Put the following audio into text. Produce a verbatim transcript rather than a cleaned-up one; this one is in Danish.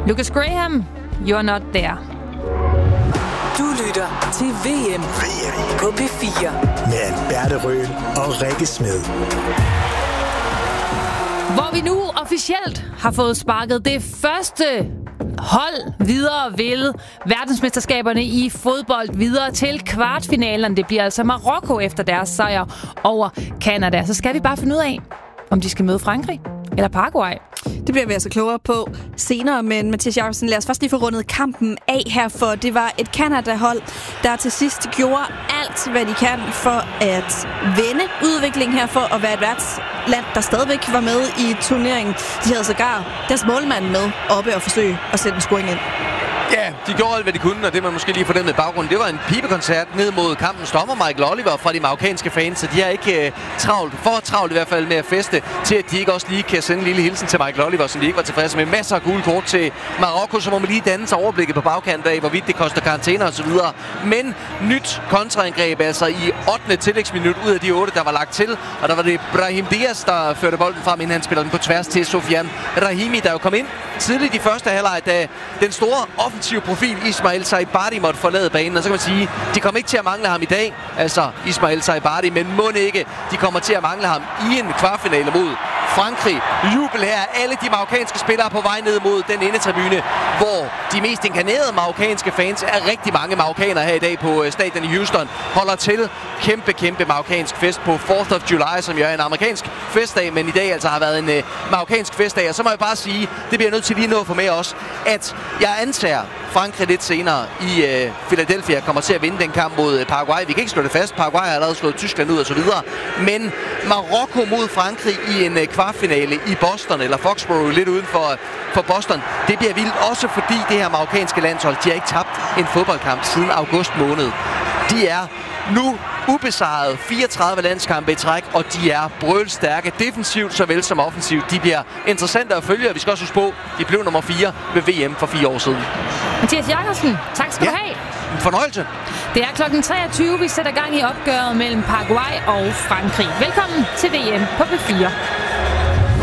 Lucas Graham, You're Not There. Du lytter til V M, V M på P fire. Med Alberte Røhl og Rikke Smed. Hvor vi nu officielt har fået sparket det første hold videre ved verdensmesterskaberne i fodbold videre til kvartfinalen. Det bliver altså Marokko efter deres sejr over Canada. Så skal vi bare finde ud af, om de skal møde Frankrig eller Paraguay. Det bliver vi altså klogere på senere, men Mathias Jacobsen, lad os først lige få rundet kampen af her, for det var et Canada-hold, der til sidst gjorde alt, hvad de kan for at vende udviklingen her, for at være et værtsland, der stadigvæk var med i turneringen. De havde sågar deres målmand med oppe og forsøge at sætte en scoring ind. Ja, de gjorde alt, hvad de kunne, og det man måske lige fornemmede i baggrunden, det var en pibekoncert ned mod kampens dommer Michael Oliver fra de marokkanske fans, så de har ikke uh, travlt, for travlt i hvert fald med at feste, til at de ikke også lige kan sende en lille hilsen til Michael Oliver, som de ikke var tilfredse med. Masser af gule kort til Marokko, så må man lige danne sig overblikket på bagkanten af, hvorvidt det koster karantæner osv. Men nyt kontraangreb, altså i ottende tillægsminut ud af de otte, der var lagt til, og der var det Brahim Diaz, der førte bolden frem, inden han spiller den på tværs til Sofiane Rahimi, der jo kom ind tidligt i første halvleg, da den store offensiv profil Ismail Saibari måtte forlade banen, og så kan man sige, de kommer ikke til at mangle ham i dag, altså Ismail Saibari, men må ikke, de kommer til at mangle ham i en kvartfinale mod Frankrig. Jubel her, alle de marokkanske spillere på vej ned mod den endetribune, hvor de mest inkarnerede marokkanske fans, er rigtig mange marokkanere her i dag på stadion i Houston, holder til. Kæmpe, kæmpe marokkansk fest på fourth of July, som jo er en amerikansk festdag, men i dag altså har været en uh, marokkansk festdag. Og så må jeg bare sige, det bliver jeg nødt til lige nu at få med også, at jeg antager, Frankrig lidt senere i uh, Philadelphia kommer til at vinde den kamp mod Paraguay. Vi kan ikke slå det fast. Paraguay har allerede slået Tyskland ud og så videre. Men Marokko mod Frankrig i en uh, kvartfinale i Boston, eller Foxborough lidt uden for, for Boston, det bliver vildt også fordi det her marokkanske landshold, de har ikke tabt en fodboldkamp siden august måned. De er nu ubesejret fireogtredive landskampe i træk, og de er brølstærke defensivt såvel som offensivt. De bliver interessante at følge, og vi skal også huske på, de blev nummer fire ved V M for fire år siden. Mathias Jacobsen, tak skal ja, du have. En fornøjelse. Det er klokken treogtyve, vi sætter gang i opgøret mellem Paraguay og Frankrig. Velkommen til V M på P fire.